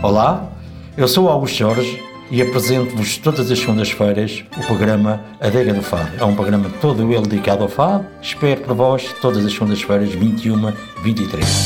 Olá, eu sou o Augusto Jorge e apresento-vos todas as segundas-feiras o programa Adega do Fado. É um programa todo ele dedicado ao fado. Espero por vós todas as segundas-feiras, 21, 23.